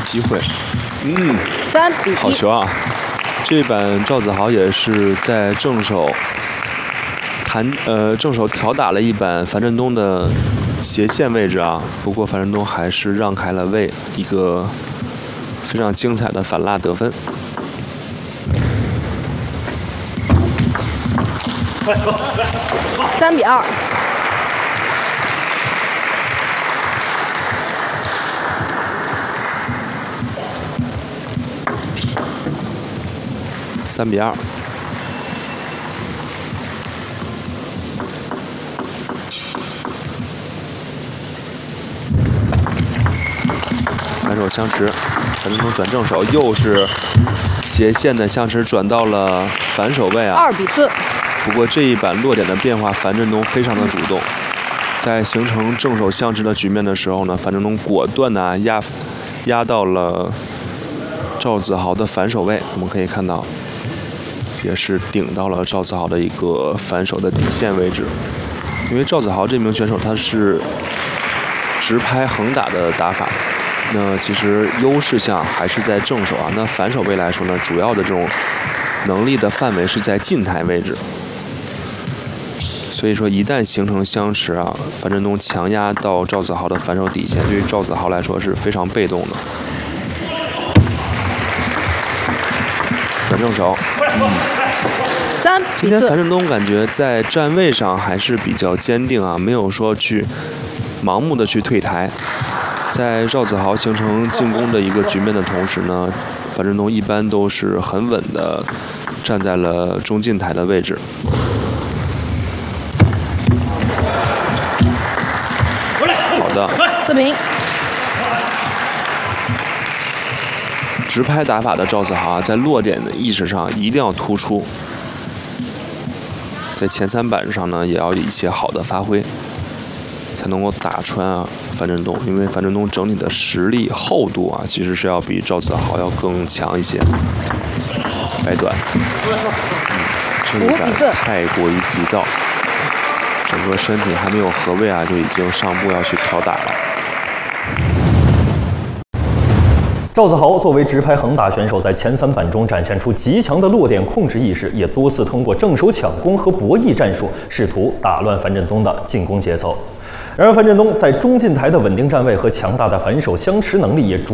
机会。 3比1。 好球啊！这一板赵子豪也是在正手挑打了一板樊振东的斜线位置啊，不过樊振东还是让开了位，一个非常精彩的反辣得分。 3比2。 3比2。反手相持，樊振东转正手，又是斜线的相持转到了反手位啊。 2比4。 不过这一板落点的变化，樊振东非常的主动，在形成正手相持的局面的时候呢，樊振东果断的压到了赵子豪的反手位，我们可以看到，也是顶到了赵子豪的一个反手的底线位置。因为赵子豪这名选手他是直拍横打的打法，那其实优势项还是在正手啊。那反手位来说呢，主要的这种能力的范围是在近台位置。所以说，一旦形成相持啊，樊振东强压到赵子豪的反手底线，对于赵子豪来说是非常被动的。转正手 ，3比4。 今天樊振东感觉在站位上还是比较坚定啊，没有说去盲目的去退台。在赵子豪形成进攻的一个局面的同时呢，樊振东一般都是很稳的站在了中近台的位置。好的 4平。 直拍打法的赵子豪在落点的意识上一定要突出，在前3板上呢也要有一些好的发挥，才能够打穿啊樊振东。因为樊振东整体的实力厚度啊，其实是要比赵子豪要更强一些。掰短，这一板太过于急躁，整个身体还没有合位啊，就已经上步要去挑打了。 赵子豪作为直拍横打选手，在前3板中展现出极强的落点控制意识，也多次通过正手抢攻和博弈战术，试图打乱樊振东的进攻节奏。然而，樊振东在中近台的稳定站位和强大的反手相持能力也